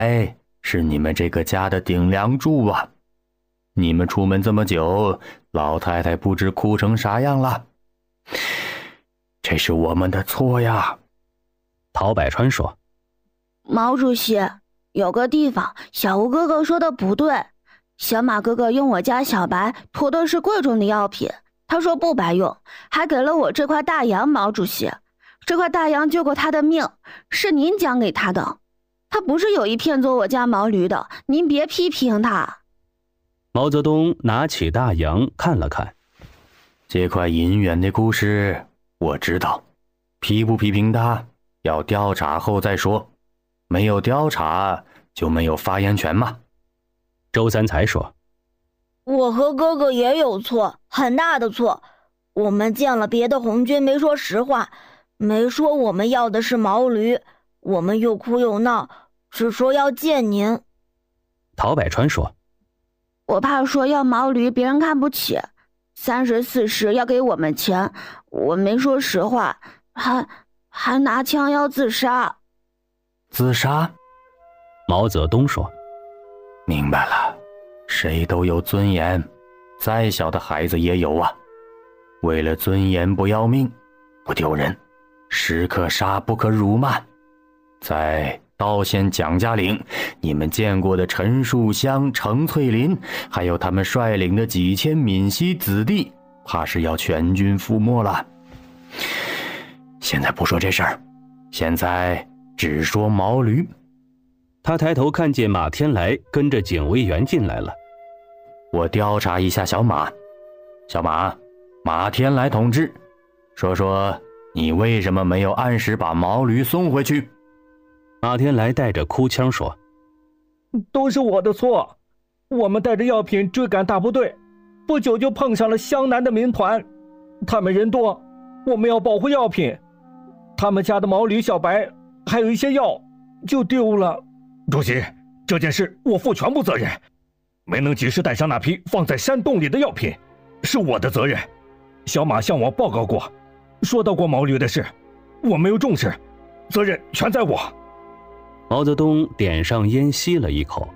哎，是你们这个家的顶梁柱啊！你们出门这么久，老太太不知哭成啥样了。这是我们的错呀。 陶百川说： 毛主席，有个地方小吴哥哥说的不对，小马哥哥用我家小白涂的是贵重的药品，他说不白用，还给了我这块大洋。毛主席，这块大洋救过他的命，是您讲给他的，他不是有意骗走我家毛驴的，您别批评他。 毛泽东拿起大洋看了看， 这块银元的故事我知道，批不批评他要调查后再说，没有调查就没有发言权嘛。 周三才说： 我和哥哥也有错，很大的错，我们见了别的红军没说实话，没说我们要的是毛驴，我们又哭又闹，只说要见您。 陶百川说： 我怕说要毛驴别人看不起，30、40要给我们钱，我没说实话，还拿枪要自杀。 自杀？ 毛泽东说： 明白了，谁都有尊严，再小的孩子也有啊。为了尊严不要命，不丢人，士可杀不可辱嘛。在道县蒋家岭，你们见过的陈树湘、程翠林，还有他们率领的几千闽西子弟，怕是要全军覆没了。现在不说这事儿，现在只说毛驴。 他抬头看见马天来跟着警卫员进来了。 我调查一下小马。小马，马天来同志，说说你为什么没有按时把毛驴送回去？ 马天来带着哭腔说： 都是我的错，我们带着药品追赶大部队，不久就碰上了湘南的民团，他们人多，我们要保护药品，他们家的毛驴小白还有一些药就丢了。主席，这件事我负全部责任，没能及时带上那批放在山洞里的药品，是我的责任。小马向我报告过，说到过毛驴的事，我没有重视，责任全在我。 毛泽东点上烟吸了一口。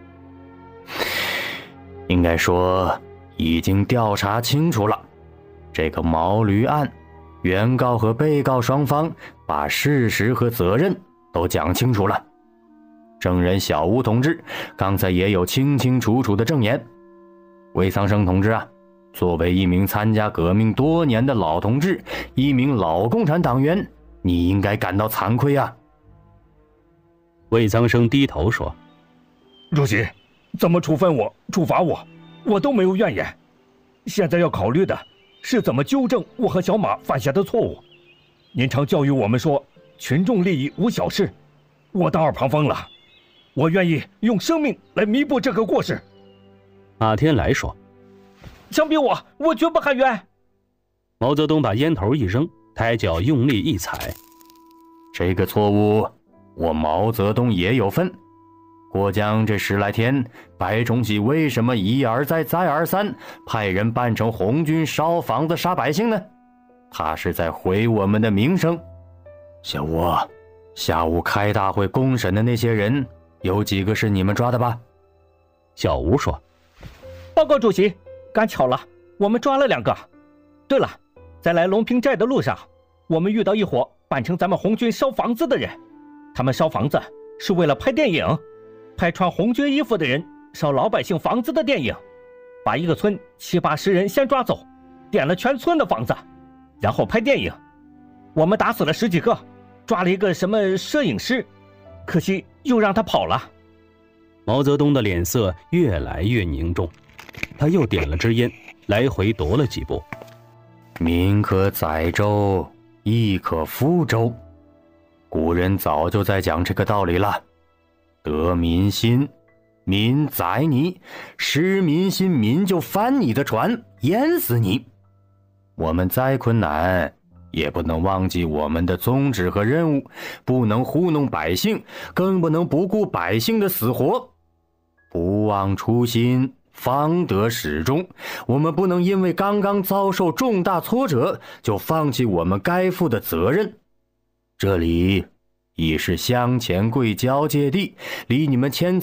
应该说已经调查清楚了，这个毛驴案，原告和被告双方把事实和责任都讲清楚了。证人小吴同志刚才也有清清楚楚的证言。魏苍生同志啊，作为一名参加革命多年的老同志，一名老共产党员，你应该感到惭愧啊。 魏苍生低头说： 主席，怎么处分我、处罚我，我都没有怨言。现在要考虑的是怎么纠正我和小马犯下的错误。您常教育我们说，群众利益无小事，我当耳旁风了。我愿意用生命来弥补这个过失。 马天来说： 枪毙我，我绝不喊冤。 毛泽东把烟头一扔，抬脚用力一踩。 这个错误我毛泽东也有份。过江这10来天，白崇禧为什么一而再再而三派人扮成红军烧房子杀百姓呢？他是在毁我们的名声。小吴，下午开大会公审的那些人，有几个是你们抓的吧？ 小吴说： 报告主席，赶巧了，我们抓了2个。对了，在来龙坪寨的路上，我们遇到一伙扮成咱们红军烧房子的人，他们烧房子是为了拍电影，拍穿红军衣服的人烧老百姓房子的电影，把一个村70、80人先抓走，点了全村的房子，然后拍电影。我们打死了10几个，抓了一个什么摄影师，可惜又让他跑了。 毛泽东的脸色越来越凝重，他又点了支烟，来回踱了几步。 民可载舟，亦可覆舟。古人早就在讲这个道理了。得民心，民载你；失民心，民就翻你的船，淹死你。我们再困难，也不能忘记我们的宗旨和任务，不能糊弄百姓，更不能不顾百姓的死活。不忘初心，方得始终。我们不能因为刚刚遭受重大挫折，就放弃我们该负的责任。这里已是湘黔桂交界地，离你们千